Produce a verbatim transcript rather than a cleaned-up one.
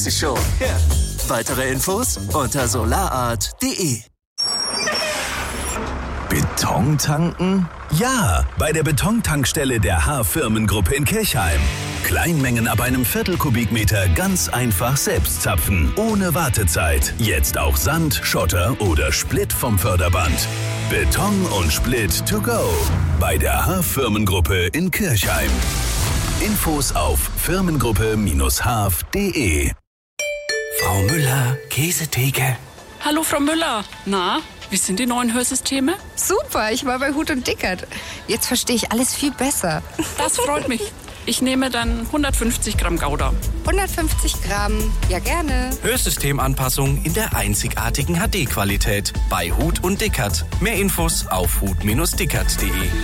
ist sie schon. Ja. Weitere Infos unter solarart punkt de. Beton tanken? Ja, bei der Betontankstelle der H-Firmengruppe in Kirchheim. Kleinmengen ab einem Viertel Kubikmeter ganz einfach selbst zapfen, ohne Wartezeit. Jetzt auch Sand, Schotter oder Split vom Förderband. Beton und Split to go. Bei der H-Firmengruppe in Kirchheim. Infos auf firmengruppe Bindestrich h punkt de. Frau Müller, Käsetheke. Hallo Frau Müller. Na, wie sind die neuen Hörsysteme? Super, ich war bei Huth und Dickert. Jetzt verstehe ich alles viel besser. Das freut mich. Ich nehme dann hundertfünfzig Gramm Gouda. hundertfünfzig Gramm, ja gerne. Hörsystemanpassung in der einzigartigen H D-Qualität bei Huth und Dickert. Mehr Infos auf huth Bindestrich dickert punkt de.